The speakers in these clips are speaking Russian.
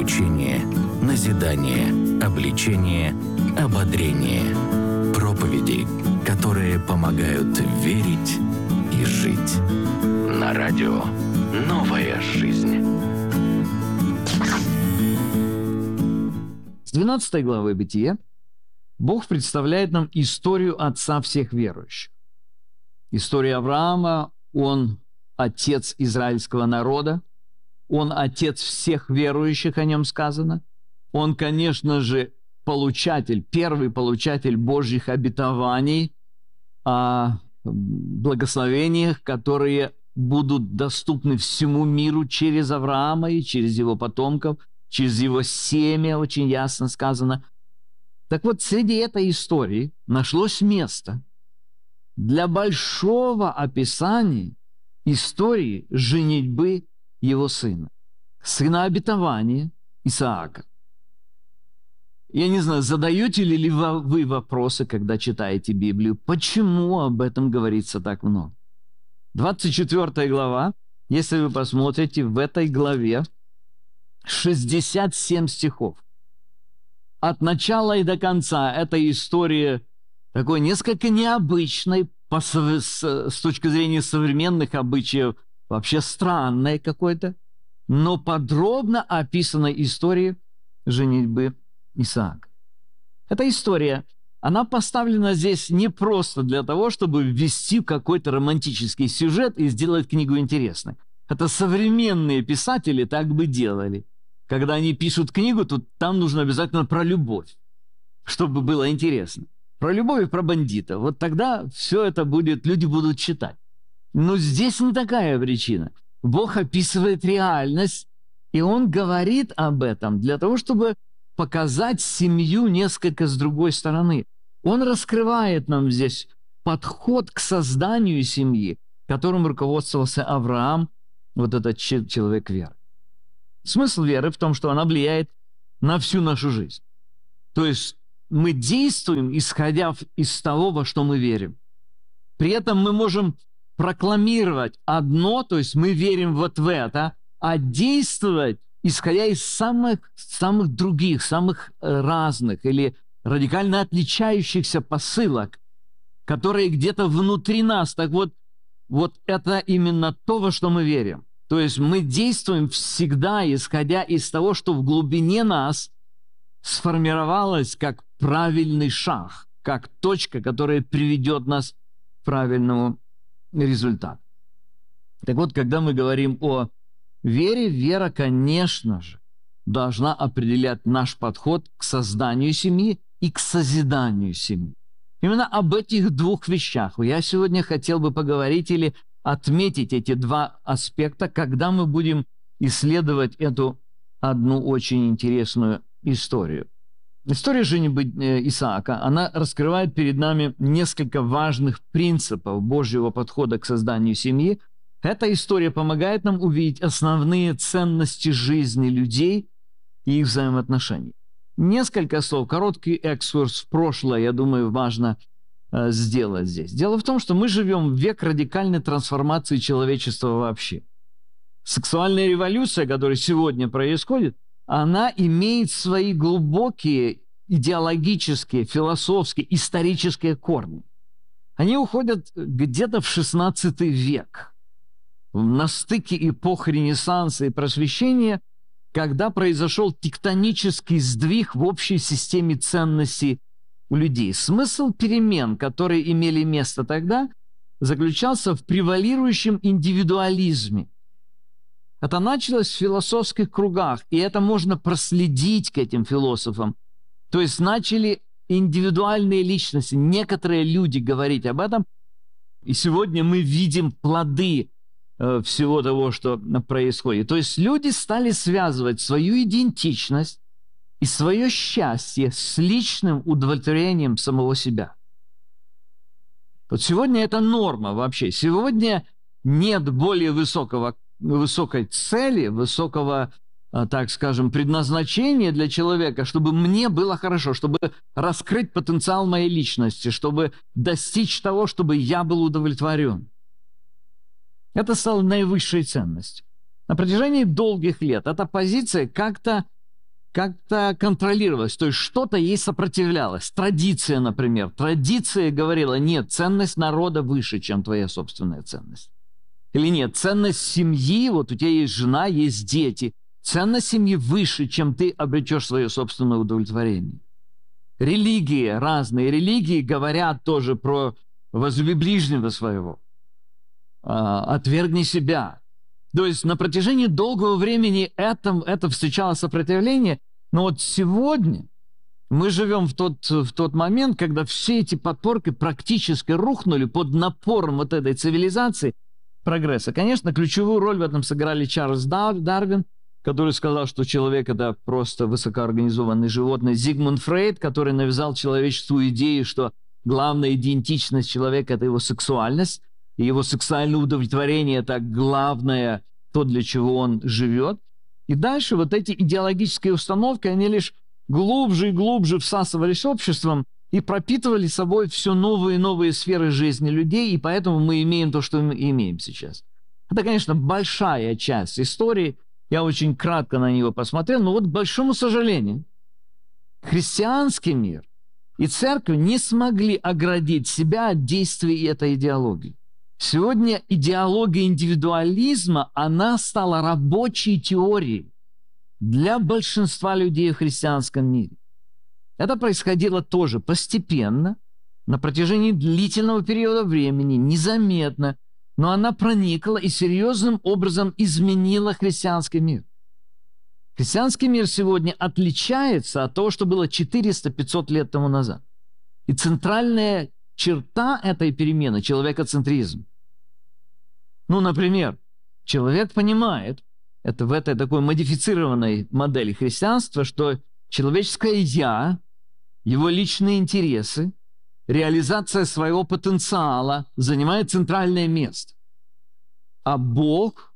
Учение, назидание, обличение, ободрение. Проповеди, которые помогают верить и жить. На радио «Новая жизнь». С 12 главы Бытия Бог представляет нам историю отца всех верующих. История Авраама, он отец израильского народа, он отец всех верующих, о нем сказано. Он, конечно же, первый получатель Божьих обетований о благословениях, которые будут доступны всему миру через Авраама и через его потомков, через его семя, очень ясно сказано. Так вот, среди этой истории нашлось место для большого описания истории женитьбы его сына обетования Исаака. Я не знаю, задаете ли вы вопросы, когда читаете Библию, почему об этом говорится так много? 24 глава, если вы посмотрите, в этой главе 67 стихов. От начала и до конца эта история такой несколько необычной с точки зрения современных обычаев, вообще странная какой-то, но подробно описана история женитьбы Исаака. Эта история, она поставлена здесь не просто для того, чтобы ввести какой-то романтический сюжет и сделать книгу интересной. Это современные писатели так бы делали. Когда они пишут книгу, то там нужно обязательно про любовь, чтобы было интересно. Про любовь и про бандитов. Вот тогда все это люди будут читать. Но здесь не такая причина. Бог описывает реальность, и Он говорит об этом для того, чтобы показать семью несколько с другой стороны. Он раскрывает нам здесь подход к созданию семьи, которым руководствовался Авраам, вот этот человек веры. Смысл веры в том, что она влияет на всю нашу жизнь. То есть мы действуем, исходя из того, во что мы верим. При этом мы можем прокламировать одно, то есть мы верим вот в это, а действовать, исходя из самых других, самых разных или радикально отличающихся посылок, которые где-то внутри нас. Так вот это именно то, во что мы верим. То есть мы действуем всегда, исходя из того, что в глубине нас сформировалось как правильный шаг, как точка, которая приведет нас к правильному результату. Так вот, когда мы говорим о вере, вера, конечно же, должна определять наш подход к созданию семьи и к созиданию семьи. Именно об этих двух вещах я сегодня хотел бы поговорить или отметить эти два аспекта, когда мы будем исследовать эту одну очень интересную историю. История женитьбы Исаака, она раскрывает перед нами несколько важных принципов Божьего подхода к созданию семьи. Эта история помогает нам увидеть основные ценности жизни людей и их взаимоотношений. Несколько слов, короткий экскурс в прошлое, я думаю, важно сделать здесь. Дело в том, что мы живем в век радикальной трансформации человечества вообще. Сексуальная революция, которая сегодня происходит, она имеет свои глубокие идеологические, философские, исторические корни. Они уходят где-то в XVI век, на стыке эпох Ренессанса и Просвещения, когда произошел тектонический сдвиг в общей системе ценностей у людей. Смысл перемен, которые имели место тогда, заключался в превалирующем индивидуализме. Это началось в философских кругах, и это можно проследить к этим философам. То есть начали индивидуальные личности, некоторые люди говорить об этом, и сегодня мы видим плоды всего того, что происходит. То есть люди стали связывать свою идентичность и свое счастье с личным удовлетворением самого себя. Вот сегодня это норма вообще. Сегодня нет более высокой цели, высокого, так скажем, предназначения для человека, чтобы мне было хорошо, чтобы раскрыть потенциал моей личности, чтобы достичь того, чтобы я был удовлетворен. Это стало наивысшей ценностью. На протяжении долгих лет эта позиция как-то как-то контролировалось. То есть что-то ей сопротивлялось. Традиция, например. Традиция говорила: нет, ценность народа выше, чем твоя собственная ценность. Или нет, ценность семьи, вот у тебя есть жена, есть дети. Ценность семьи выше, чем ты обретешь свое собственное удовлетворение. Религии, разные религии говорят тоже про возлюби ближнего своего, отвергни себя. То есть на протяжении долгого времени это встречало сопротивление, но вот сегодня мы живем в тот момент, когда все эти подпорки практически рухнули под напором вот этой цивилизации, прогресса. Конечно, ключевую роль в этом сыграли Чарльз Дарвин, который сказал, что человек – это просто высокоорганизованное животное. Зигмунд Фрейд, который навязал человечеству идею, что главная идентичность человека – это его сексуальность, и его сексуальное удовлетворение – это главное, то, для чего он живет. И дальше вот эти идеологические установки, они лишь глубже и глубже всасывались обществом и пропитывали собой все новые и новые сферы жизни людей, и поэтому мы имеем то, что мы имеем сейчас. Это, конечно, большая часть истории. Я очень кратко на него посмотрел, но вот, к большому сожалению, христианский мир и церковь не смогли оградить себя от действий этой идеологии. Сегодня идеология индивидуализма, она стала рабочей теорией для большинства людей в христианском мире. Это происходило тоже постепенно, на протяжении длительного периода времени, незаметно, но она проникла и серьезным образом изменила христианский мир. Христианский мир сегодня отличается от того, что было 400-500 лет тому назад. И центральная черта этой перемены – человекоцентризм. Ну, например, человек понимает, это в этой такой модифицированной модели христианства, что человеческое «я», его личные интересы, реализация своего потенциала занимает центральное место. А Бог,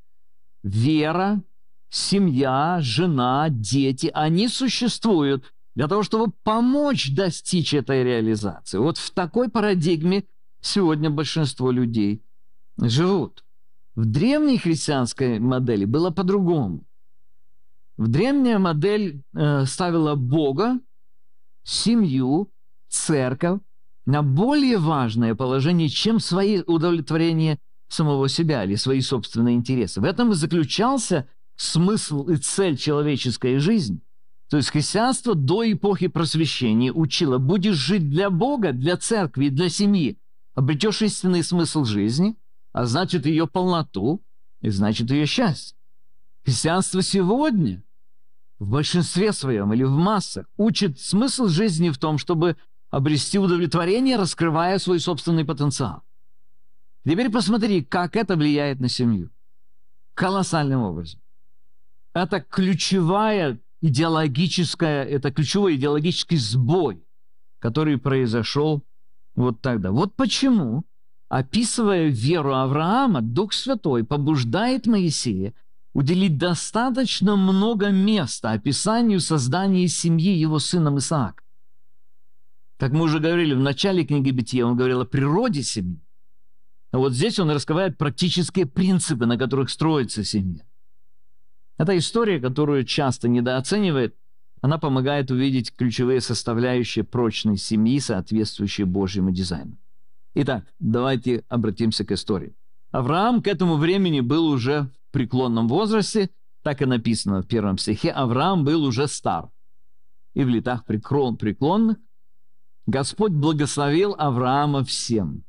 вера, семья, жена, дети, они существуют для того, чтобы помочь достичь этой реализации. Вот в такой парадигме сегодня большинство людей живут. В древней христианской модели было по-другому. Древняя модель ставила Бога, семью, церковь на более важное положение, чем свои удовлетворения самого себя или свои собственные интересы. В этом и заключался смысл и цель человеческой жизни. То есть христианство до эпохи просвещения учило: будешь жить для Бога, для церкви и для семьи, обретешь истинный смысл жизни, а значит ее полноту, и значит ее счастье. Христианство сегодня в большинстве своем или в массах учит смысл жизни в том, чтобы обрести удовлетворение, раскрывая свой собственный потенциал. Теперь посмотри, как это влияет на семью. Колоссальным образом. Это ключевой идеологический сбой, который произошел вот тогда. Вот почему, описывая веру Авраама, Дух Святой побуждает Моисея уделить достаточно много места описанию создания семьи его сыном Исааком. Как мы уже говорили в начале книги Бытия, он говорил о природе семьи. А вот здесь он раскрывает практические принципы, на которых строится семья. Эта история, которую часто недооценивает, она помогает увидеть ключевые составляющие прочной семьи, соответствующие Божьему дизайну. Итак, давайте обратимся к истории. Авраам к этому времени был уже в преклонном возрасте, так и написано в 1 стихе, Авраам был уже стар. И в летах преклонных Господь благословил Авраама всем.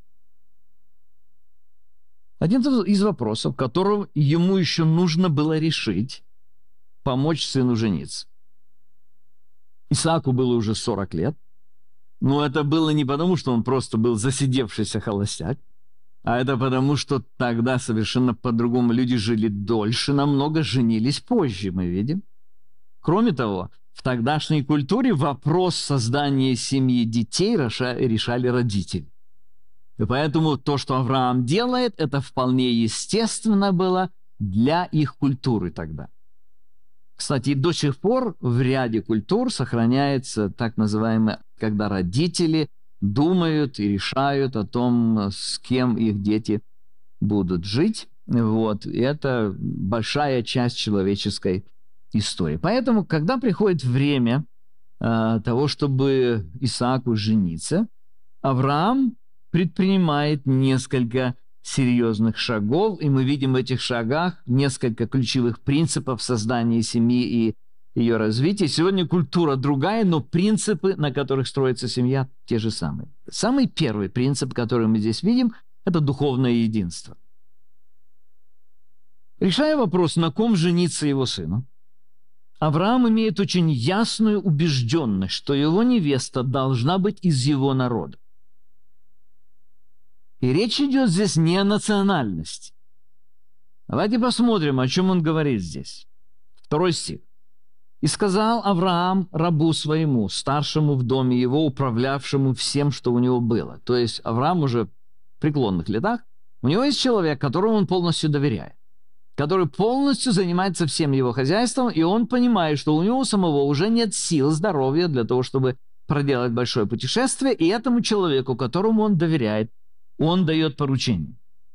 Один из вопросов, который ему еще нужно было решить, помочь сыну жениться. Исааку было уже 40 лет, но это было не потому, что он просто был засидевшийся холостяк, а это потому, что тогда совершенно по-другому люди жили дольше, намного женились позже, мы видим. Кроме того, в тогдашней культуре вопрос создания семьи детей решали родители. И поэтому то, что Авраам делает, это вполне естественно было для их культуры тогда. Кстати, до сих пор в ряде культур сохраняется так называемое, когда родители думают и решают о том, с кем их дети будут жить. Вот. И это большая часть человеческой истории. Поэтому, когда приходит время того, чтобы Исааку жениться, Авраам предпринимает несколько серьезных шагов, и мы видим в этих шагах несколько ключевых принципов создания семьи и ее развития. Сегодня культура другая, но принципы, на которых строится семья, те же самые. Самый первый принцип, который мы здесь видим, это духовное единство. Решая вопрос, на ком жениться его сыну, Авраам имеет очень ясную убежденность, что его невеста должна быть из его народа. И речь идет здесь не о национальности. Давайте посмотрим, о чем он говорит здесь. 2 стих. «И сказал Авраам рабу своему, старшему в доме его, управлявшему всем, что у него было». То есть Авраам уже в преклонных летах. У него есть человек, которому он полностью доверяет, который полностью занимается всем его хозяйством, и он понимает, что у него самого уже нет сил, здоровья для того, чтобы проделать большое путешествие, и этому человеку, которому он доверяет, он дает поручение.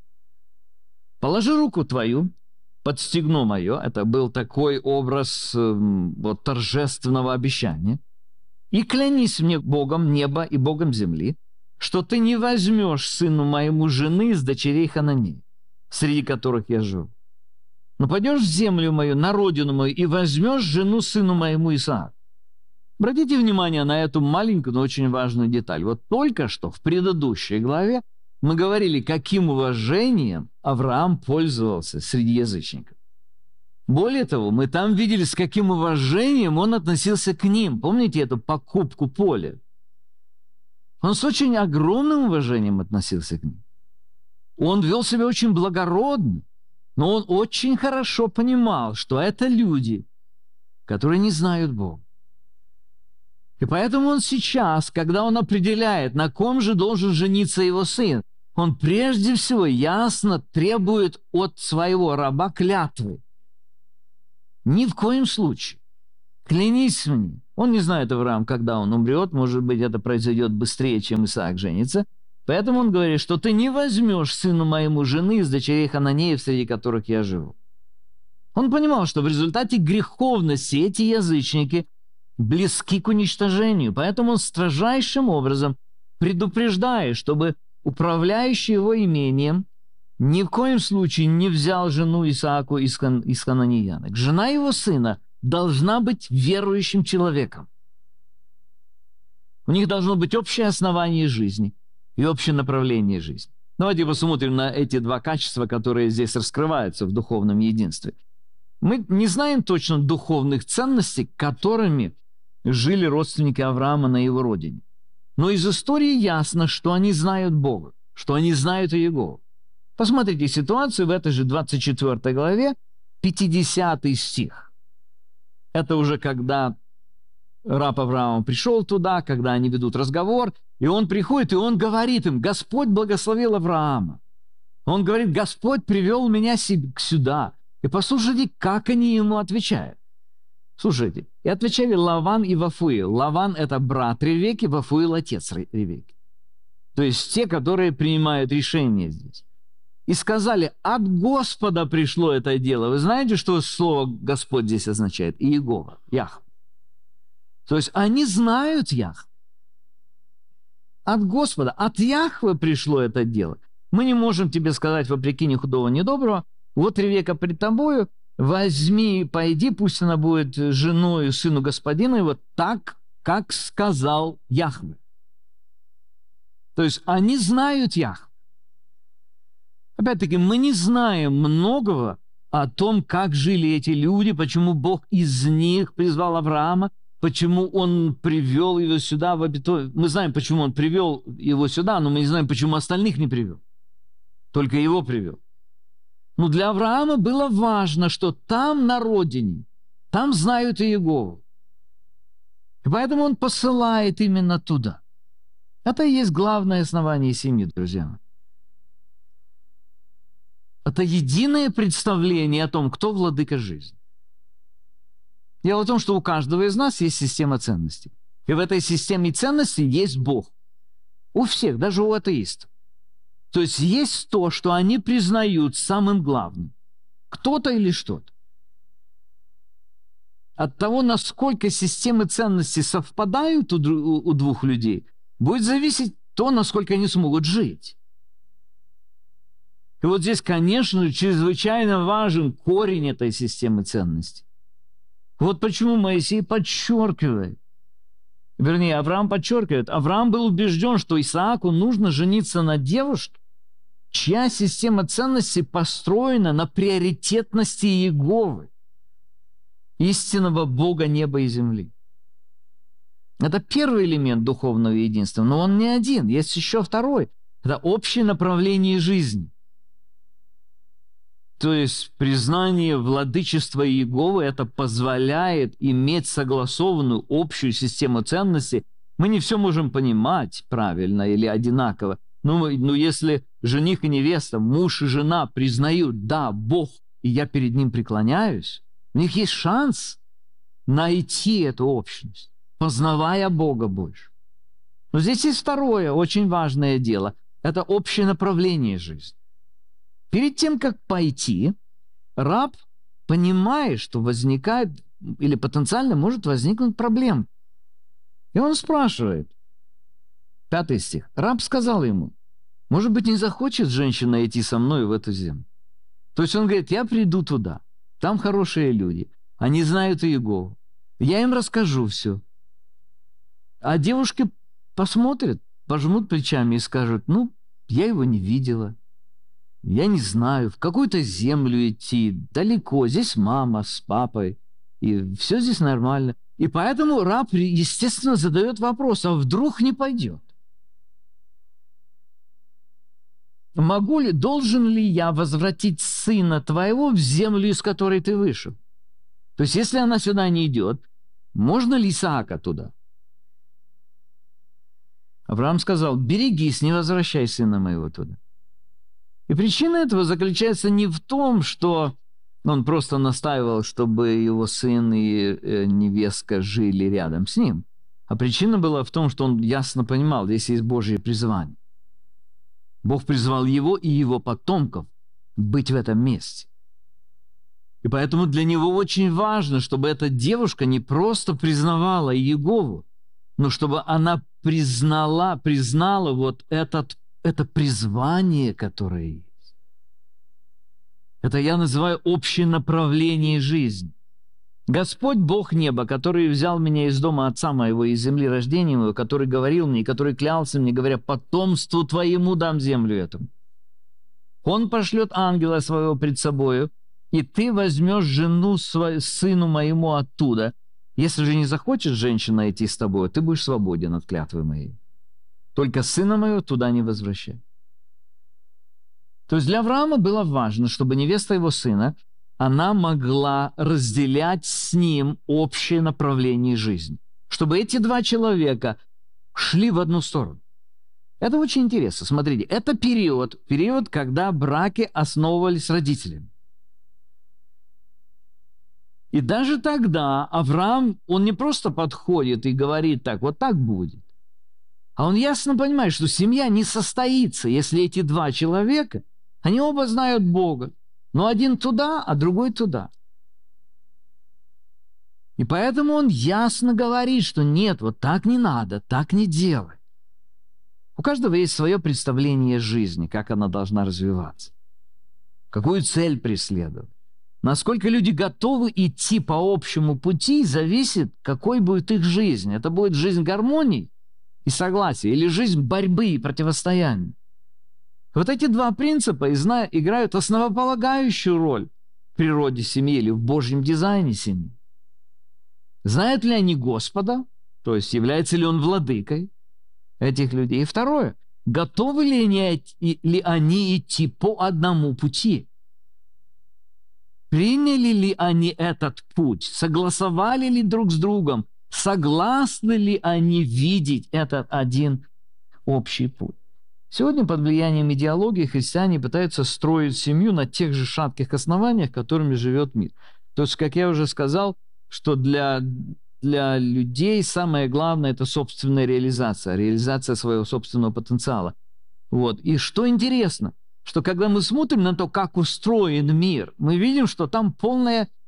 «Положи руку твою под стегно мое», это был такой образ торжественного обещания, «и клянись мне Богом неба и Богом земли, что ты не возьмешь сыну моему жены из дочерей Хананеи, среди которых я живу. Но пойдешь в землю мою, на родину мою, и возьмешь жену сыну моему Исааку». Обратите внимание на эту маленькую, но очень важную деталь. Вот только что в предыдущей главе мы говорили, каким уважением Авраам пользовался среди язычников. Более того, мы там видели, с каким уважением он относился к ним. Помните эту покупку поля? Он с очень огромным уважением относился к ним. Он вел себя очень благородно, но он очень хорошо понимал, что это люди, которые не знают Бога. И поэтому он сейчас, когда он определяет, на ком же должен жениться его сын, он прежде всего ясно требует от своего раба клятвы. Ни в коем случае. Клянись мне. Он не знает, Авраам, когда он умрет, может быть, это произойдет быстрее, чем Исаак женится. Поэтому он говорит, что ты не возьмешь сыну моему жены из дочерей Хананеев, среди которых я живу. Он понимал, что в результате греховности эти язычники близки к уничтожению, поэтому он строжайшим образом предупреждает, чтобы управляющий его имением ни в коем случае не взял жену Исааку из хананеянок. Жена его сына должна быть верующим человеком. У них должно быть общее основание жизни и общее направление жизни. Давайте посмотрим на эти два качества, которые здесь раскрываются в духовном единстве. Мы не знаем точно духовных ценностей, которыми жили родственники Авраама на его родине. Но из истории ясно, что они знают Бога, что они знают Иегову. Посмотрите ситуацию в этой же 24 главе, 50 стих. Это уже когда раб Авраама пришел туда, когда они ведут разговор, и он приходит, и он говорит им: «Господь благословил Авраама». Он говорит: «Господь привел меня сюда». И послушайте, как они ему отвечают. Слушайте, и отвечали Лаван и Вафуил. Лаван – это брат Ревекки, Вафуил – отец Ревекки. То есть те, которые принимают решение здесь. И сказали: от Господа пришло это дело. Вы знаете, что слово «Господь» здесь означает? Иегова, Яхве. То есть они знают Яхве. От Господа, от Яхве пришло это дело. Мы не можем тебе сказать, вопреки ни худого, ни доброго: вот Ревекка пред тобою, возьми, пойди, пусть она будет женою сыну господина его, так, как сказал Яхве. То есть они знают Яхве. Опять-таки, мы не знаем многого о том, как жили эти люди, почему Бог из них призвал Авраама, почему Он привел его сюда в обетованное. Мы знаем, почему Он привел его сюда, но мы не знаем, почему остальных не привел. Только его привел. Но для Авраама было важно, что там, на родине, там знают Иегову. И поэтому он посылает именно туда. Это и есть главное основание семьи, друзья мои. Это единое представление о том, кто владыка жизни. Дело в том, что у каждого из нас есть система ценностей. И в этой системе ценностей есть Бог. У всех, даже у атеистов. То есть есть то, что они признают самым главным. Кто-то или что-то. от того, насколько системы ценностей совпадают у двух людей, будет зависеть то, насколько они смогут жить. И вот здесь, конечно, чрезвычайно важен корень этой системы ценностей. Вот почему Моисей подчеркивает, вернее, Авраам подчеркивает, Авраам был убежден, что Исааку нужно жениться на девушке, чья система ценностей построена на приоритетности Иеговы, истинного Бога неба и земли. Это первый элемент духовного единства, но он не один, есть еще второй. Это общее направление жизни. То есть признание владычества Иеговы это позволяет иметь согласованную общую систему ценностей. Мы не все можем понимать правильно или одинаково, но если жених и невеста, муж и жена признают, да, Бог, и я перед ним преклоняюсь, у них есть шанс найти эту общность, познавая Бога больше. Но здесь есть второе очень важное дело. Это общее направление жизни. Перед тем, как пойти, раб понимает, что возникает или потенциально может возникнуть проблема. И он спрашивает, 5 стих, раб сказал ему, может быть, не захочет женщина идти со мной в эту землю? То есть он говорит, я приду туда, там хорошие люди, они знают Иегову, я им расскажу все. А девушки посмотрят, пожмут плечами и скажут, я его не видела. Я не знаю, в какую-то землю идти, далеко, здесь мама с папой, и все здесь нормально. И поэтому раб, естественно, задает вопрос, а вдруг не пойдет? Должен ли я возвратить сына твоего в землю, из которой ты вышел? То есть, если она сюда не идет, можно ли Исаака туда? Авраам сказал, берегись, не возвращай сына моего туда. И причина этого заключается не в том, что он просто настаивал, чтобы его сын и невестка жили рядом с ним, а причина была в том, что он ясно понимал, здесь есть Божье призвание. Бог призвал его и его потомков быть в этом месте. И поэтому для него очень важно, чтобы эта девушка не просто признавала Иегову, но чтобы она признала вот это призвание, которое есть. Это я называю общее направление жизни. Господь Бог неба, который взял меня из дома отца моего, из земли рождения моего, который говорил мне, который клялся мне, говоря, потомству твоему дам землю эту. Он пошлет ангела своего пред собою, и ты возьмешь жену сыну моему оттуда. Если же не захочет женщина идти с тобой, ты будешь свободен от клятвы моей. Только сына моего туда не возвращай. То есть для Авраама было важно, чтобы невеста его сына, она могла разделять с ним общее направление жизни. Чтобы эти два человека шли в одну сторону. Это очень интересно. Смотрите, это период, когда браки основывались родителями. И даже тогда Авраам, он не просто подходит и говорит так, вот так будет. А он ясно понимает, что семья не состоится, если эти два человека, они оба знают Бога, но один туда, а другой туда. И поэтому он ясно говорит, что нет, вот так не надо, так не делай. У каждого есть свое представление жизни, как она должна развиваться, какую цель преследовать. Насколько люди готовы идти по общему пути, зависит, какой будет их жизнь. Это будет жизнь гармонии и согласия, или жизнь борьбы и противостояния. Вот эти два принципа играют основополагающую роль в природе семьи или в Божьем дизайне семьи. Знают ли они Господа, то есть является ли Он владыкой этих людей? И второе, готовы ли они идти по одному пути? Приняли ли они этот путь? Согласовали ли друг с другом? Согласны ли они видеть этот один общий путь? Сегодня под влиянием идеологии христиане пытаются строить семью на тех же шатких основаниях, которыми живет мир. То есть, как я уже сказал, что для людей самое главное – это собственная реализация своего собственного потенциала. Вот. И что интересно, что когда мы смотрим на то, как устроен мир, мы видим, что там полная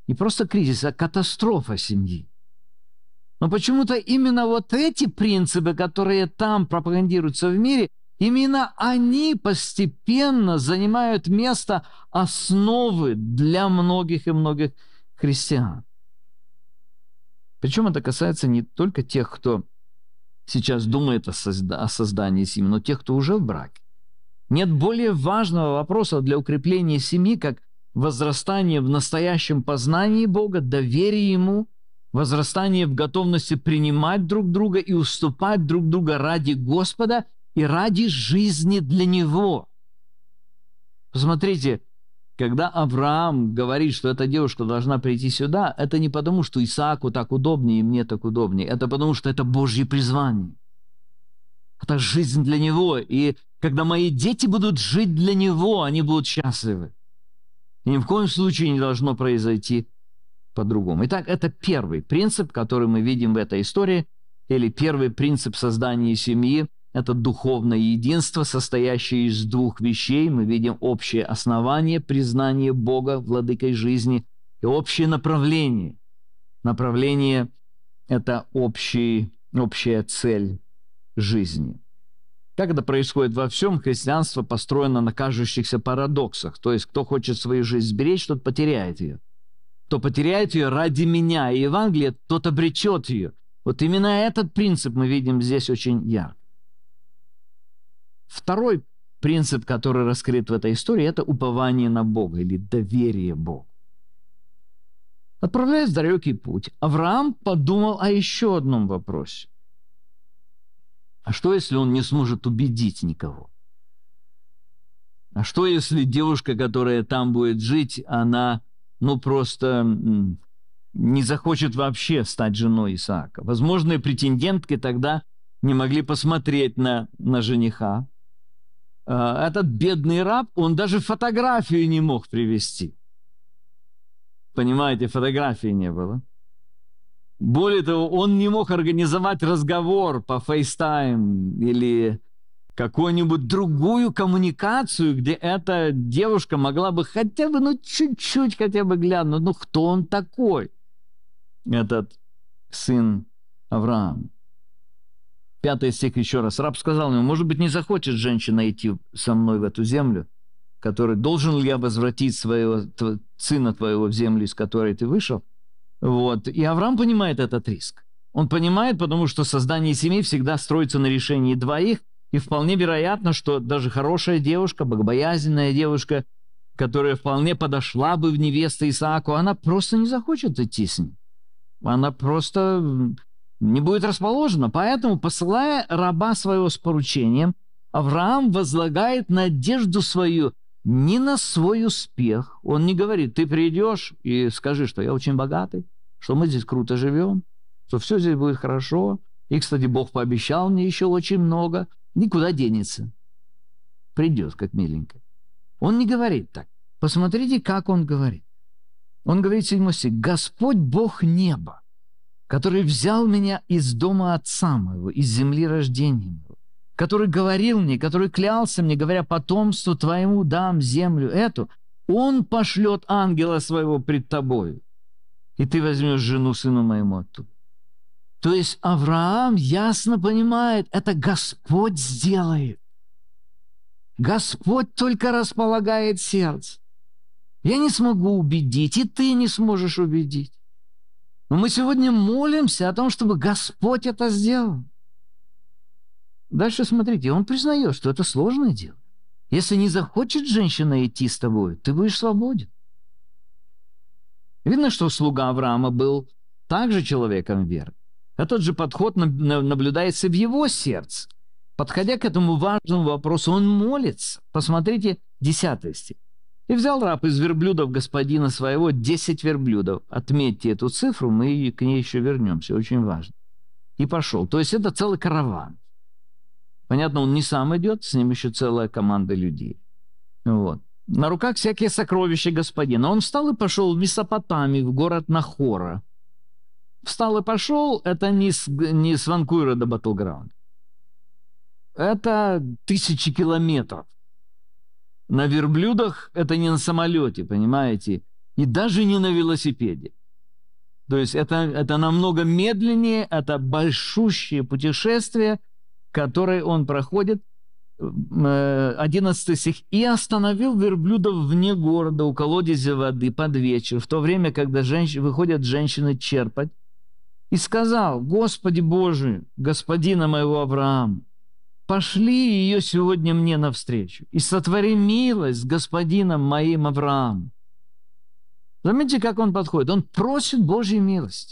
не просто кризис, а катастрофа семьи. Но почему-то именно вот эти принципы, которые там пропагандируются в мире, именно они постепенно занимают место основы для многих и многих христиан. Причем это касается не только тех, кто сейчас думает о создании семьи, но тех, кто уже в браке. Нет более важного вопроса для укрепления семьи, как возрастание в настоящем познании Бога, доверие Ему, возрастание в готовности принимать друг друга и уступать друг друга ради Господа и ради жизни для Него. Посмотрите, когда Авраам говорит, что эта девушка должна прийти сюда, это не потому, что Исааку так удобнее и мне так удобнее, это потому, что это Божье призвание. Это жизнь для Него. И когда мои дети будут жить для Него, они будут счастливы. И ни в коем случае не должно произойти по-другому. Итак, это первый принцип, который мы видим в этой истории, или первый принцип создания семьи – это духовное единство, состоящее из двух вещей. Мы видим общее основание, признание Бога владыкой жизни, и общее направление. Направление – это общая цель жизни. Как это происходит во всем, христианство построено на кажущихся парадоксах. То есть, кто хочет свою жизнь сберечь, тот потеряет ее. Кто потеряет ее ради меня и Евангелия, тот обречет ее. Вот именно этот принцип мы видим здесь очень ярко. Второй принцип, который раскрыт в этой истории, это упование на Бога или доверие Богу. Отправляясь в далекий путь, Авраам подумал о еще одном вопросе. А что, если он не сможет убедить никого? А что, если девушка, которая там будет жить, она, просто не захочет вообще стать женой Исаака? Возможные претендентки тогда не могли посмотреть на жениха. Этот бедный раб, он даже фотографию не мог привезти. Понимаете, фотографии не было. Более того, он не мог организовать разговор по FaceTime или какую-нибудь другую коммуникацию, где эта девушка могла бы хотя бы, чуть-чуть хотя бы глянуть, кто он такой, этот сын Авраама. 5 стих еще раз. Раб сказал ему: может быть, не захочет женщина идти со мной в эту землю, который должен ли я возвратить сына твоего в землю, из которой ты вышел? И Авраам понимает этот риск. Он понимает, потому что создание семьи всегда строится на решении двоих, и вполне вероятно, что даже хорошая девушка, богобоязненная девушка, которая вполне подошла бы в невесты Исааку, она просто не захочет идти с ним. Она просто не будет расположена. Поэтому, посылая раба своего с поручением, Авраам возлагает надежду свою не на свой успех. Он не говорит: ты придешь и скажи, что я очень богатый, что мы здесь круто живем, что все здесь будет хорошо. И, кстати, Бог пообещал мне еще очень много. Никуда денется. Придет, как миленькая. Он не говорит так. Посмотрите, как он говорит. Он говорит, 7 стих: «Господь Бог неба, который взял меня из дома отца моего, из земли рождения моего, который говорил мне, который клялся мне, говоря: потомству твоему дам землю эту, он пошлет ангела своего пред тобою, и ты возьмешь жену сыну моему оттуда». То есть Авраам ясно понимает, это Господь сделает. Господь только располагает сердце. Я не смогу убедить, и ты не сможешь убедить. Но мы сегодня молимся о том, чтобы Господь это сделал. Дальше смотрите, он признает, что это сложное дело. Если не захочет женщина идти с тобой, ты будешь свободен. Видно, что слуга Авраама был также человеком веры. Этот же подход наблюдается в его сердце. Подходя к этому важному вопросу, он молится. Посмотрите, 10 стих. «И взял раб из верблюдов господина своего 10 верблюдов». Отметьте эту цифру, мы к ней еще вернемся, очень важно. «И пошел». То есть это целый караван. Понятно, он не сам идет, с ним еще целая команда людей. На руках всякие сокровища господина. Он встал и пошел в Месопотамию, в город Нахора. Встал и пошел — это не с Ванкувера до Батлграунда. Это 1000 километров. На верблюдах — это не на самолете, понимаете? и даже не на велосипеде. То есть это намного медленнее, это большущее путешествие, которое он проходит. 11 стих. «И остановил верблюдов вне города у колодезя воды под вечер, в то время, когда выходят женщины черпать, и сказал: Господи Боже, господина моего Авраама, пошли ее сегодня мне навстречу, и сотвори милость с господином моим Авраамом». Заметьте, как он подходит. Он просит Божьей милости.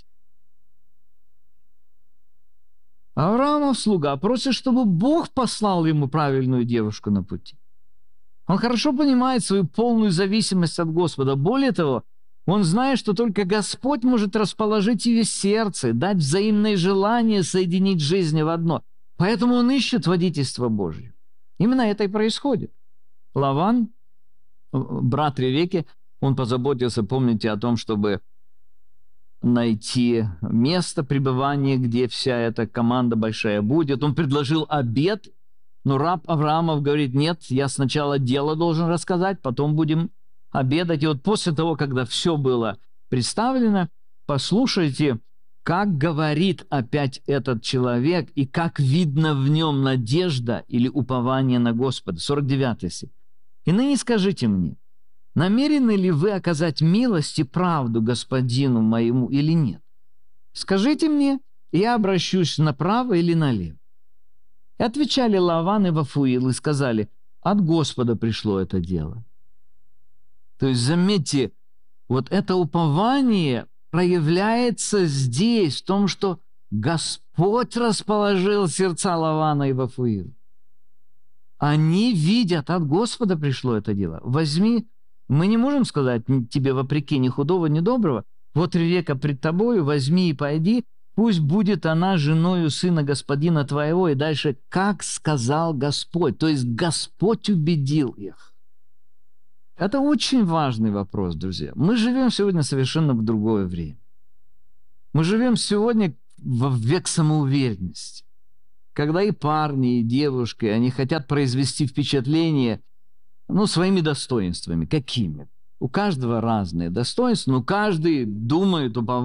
Авраамов слуга просит, чтобы Бог послал ему правильную девушку на пути. Он хорошо понимает свою полную зависимость от Господа. Более того, он знает, что только Господь может расположить ее сердце, дать взаимное желание соединить жизни в одно. Поэтому он ищет водительство Божье. Именно это и происходит. Лаван, брат Ревекки, он позаботился, помните, о том, чтобы найти место пребывания, где вся эта команда большая будет. Он предложил обед, но раб Авраамов говорит: нет, я сначала дело должен рассказать, потом будем обедать. И вот после того, когда все было представлено, послушайте, как говорит опять этот человек и как видно в нем надежда или упование на Господа. 49 стих. «И ныне скажите мне, намерены ли вы оказать милость и правду господину моему или нет? Скажите мне, и я обращусь направо или налево». И отвечали Лаван и Вафуил и сказали: от Господа пришло это дело. То есть, заметьте, вот это упование проявляется здесь, в том, что Господь расположил сердца Лавана и Вафуила. Они видят, от Господа пришло это дело. Возьми. Мы не можем сказать тебе вопреки ни худого, ни доброго. Вот Ревекка пред тобою, возьми и пойди, пусть будет она женою сына господина твоего. И дальше, как сказал Господь. То есть Господь убедил их. Это очень важный вопрос, друзья. Мы живем сегодня совершенно в другое время. Мы живем сегодня в век самоуверенности, когда и парни, и девушки, они хотят произвести впечатление своими достоинствами. Какими? У каждого разные достоинства, но каждый думает,